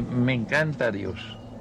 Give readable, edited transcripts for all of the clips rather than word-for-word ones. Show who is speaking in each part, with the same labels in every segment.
Speaker 1: Me encanta Dios.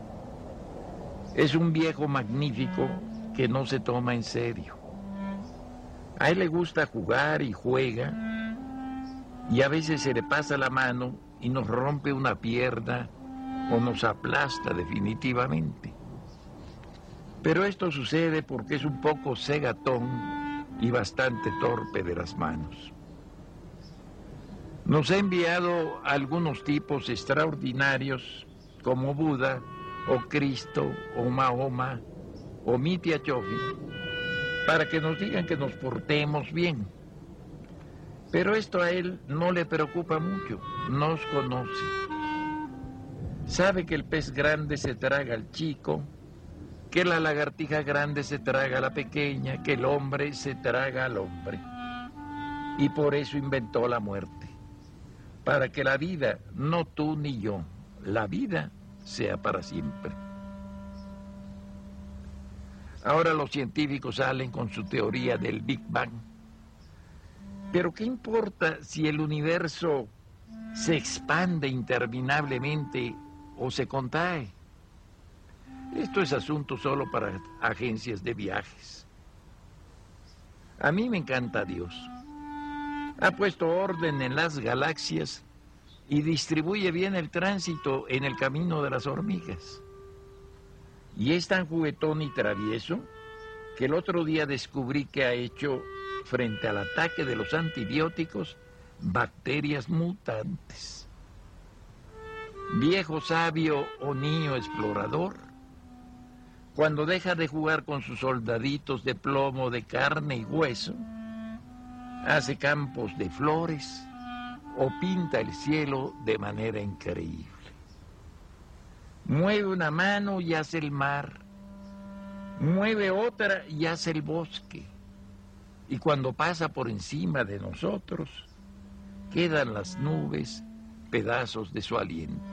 Speaker 1: Es un viejo magnífico que no se toma en serio. A él le gusta jugar y juega, y a veces se le pasa la mano y nos rompe una pierna o nos aplasta definitivamente. Pero esto sucede porque es un poco cegatón y bastante torpe de las manos. Nos ha enviado a algunos tipos extraordinarios como Buda o Cristo o Mahoma o Mitya Chofi para que nos digan que nos portemos bien. Pero esto a él no le preocupa mucho, nos conoce. Sabe que el pez grande se traga al chico, que la lagartija grande se traga a la pequeña, que el hombre se traga al hombre. Y por eso inventó la muerte. Para que la vida, no tú ni yo, la vida sea para siempre. Ahora los científicos salen con su teoría del Big Bang. Pero ¿qué importa si el universo se expande interminablemente o se contrae? Esto es asunto solo para agencias de viajes. A mí me encanta Dios. Ha puesto orden en las galaxias y distribuye bien el tránsito en el camino de las hormigas. Y es tan juguetón y travieso que el otro día descubrí que ha hecho, frente al ataque de los antibióticos, bacterias mutantes. Viejo sabio o niño explorador, cuando deja de jugar con sus soldaditos de plomo, de carne y hueso, hace campos de flores o pinta el cielo de manera increíble. Mueve una mano y hace el mar, mueve otra y hace el bosque, y cuando pasa por encima de nosotros, quedan las nubes, pedazos de su aliento.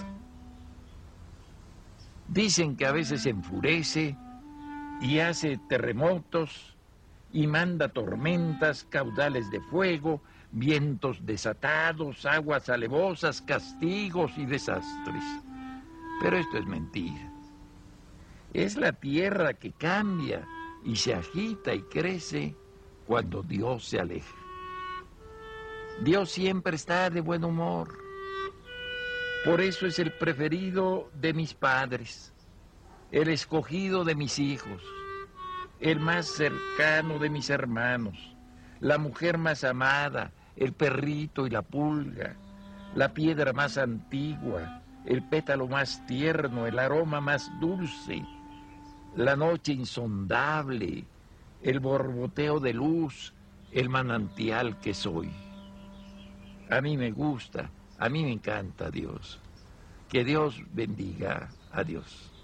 Speaker 1: Dicen que a veces se enfurece y hace terremotos y manda tormentas, caudales de fuego, vientos desatados, aguas alevosas, castigos y desastres. Pero esto es mentira. Es la tierra que cambia y se agita y crece cuando Dios se aleja. Dios siempre está de buen humor. Por eso es el preferido de mis padres, el escogido de mis hijos, el más cercano de mis hermanos, la mujer más amada, el perrito y la pulga, la piedra más antigua, el pétalo más tierno, el aroma más dulce, la noche insondable, el borboteo de luz, el manantial que soy. A mí me gusta, a mí me encanta Dios. Que Dios bendiga a Dios.